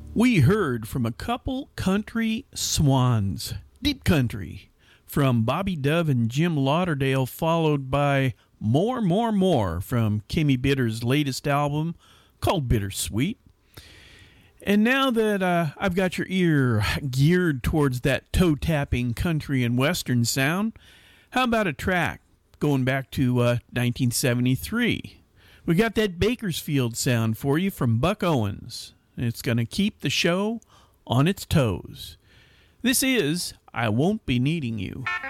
We heard from a couple country swans, deep country, from Bobby Dove and Jim Lauderdale, followed by More from Kimmy Bitter's latest album called Bittersweet. And now that I've got your ear geared towards that toe-tapping country and western sound, how about a track going back to 1973? We got that Bakersfield sound for you from Buck Owens. It's going to keep the show on its toes. This is I Won't Be Needing You.